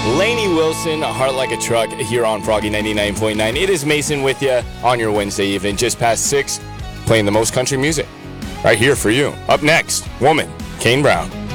Lainey Wilson, Heart Like a Truck, here on Froggy 99.9. It is Mason with you on your Wednesday evening, just past 6, playing the most country music right here for you. Up next, Woman, Kane Brown.